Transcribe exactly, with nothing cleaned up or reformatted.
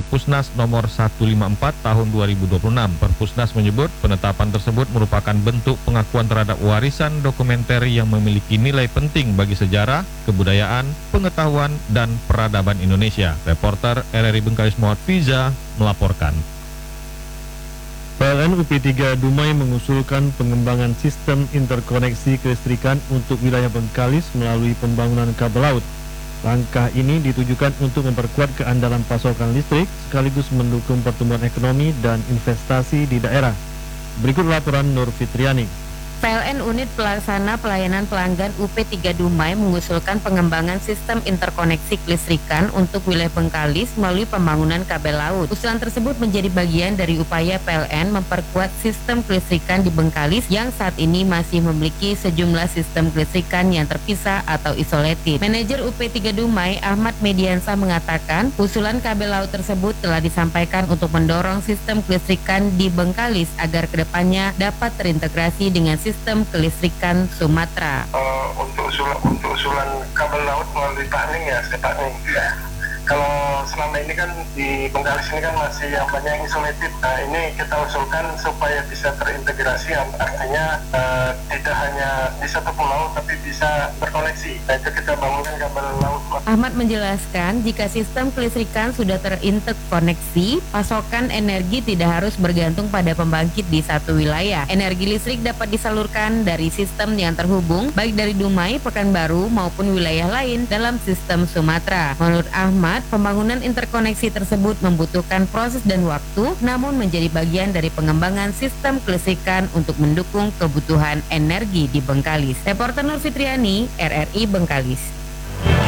Perpusnas nomor seratus lima puluh empat tahun dua ribu dua puluh enam. Perpusnas menyebut penetapan tersebut merupakan bentuk pengakuan terhadap warisan dokumenter yang memiliki nilai penting bagi sejarah, kebudayaan, pengetahuan, dan peradaban Indonesia. Reporter R R I Bengkalis Muhammad Fiza melaporkan. P L N U P tiga Dumai mengusulkan pengembangan sistem interkoneksi kelistrikan untuk wilayah Bengkalis melalui pembangunan kabel laut. Langkah ini ditujukan untuk memperkuat keandalan pasokan listrik sekaligus mendukung pertumbuhan ekonomi dan investasi di daerah. Berikut laporan Nur Fitriani. P L N Unit Pelaksana Pelayanan Pelanggan U P tiga Dumai mengusulkan pengembangan sistem interkoneksi kelistrikan untuk wilayah Bengkalis melalui pembangunan kabel laut. Usulan tersebut menjadi bagian dari upaya P L N memperkuat sistem kelistrikan di Bengkalis yang saat ini masih memiliki sejumlah sistem kelistrikan yang terpisah atau isolated. Manajer U P tiga Dumai, Ahmad Mediansa, mengatakan usulan kabel laut tersebut telah disampaikan untuk mendorong sistem kelistrikan di Bengkalis agar kedepannya dapat terintegrasi dengan sistem sistem kelistrikan Sumatera. Uh, untuk usulan untuk usulan kabel laut melalui Pakning ya, Pakning. Ya. Kalau selama ini kan di Bengkalis ini kan masih yang banyak isolated. Nah, ini kita usulkan supaya bisa terintegrasi, artinya uh, tidak hanya di satu pulau tapi bisa berkoneksi. Nah, itu kita bangunkan kabel laut. Ahmad menjelaskan jika sistem kelistrikan sudah terinterkoneksi, pasokan energi tidak harus bergantung pada pembangkit di satu wilayah. Energi listrik dapat disalurkan dari sistem yang terhubung baik dari Dumai, Pekanbaru maupun wilayah lain dalam sistem Sumatera. Menurut Ahmad, pembangunan interkoneksi tersebut membutuhkan proses dan waktu, namun menjadi bagian dari pengembangan sistem kelistrikan untuk mendukung kebutuhan energi di Bengkalis. Reporter Nur Fitriani, R R I Bengkalis.